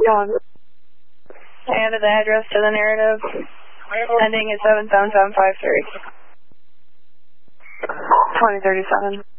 Yeah. I added the address to the narrative, ending at 77753. 2037.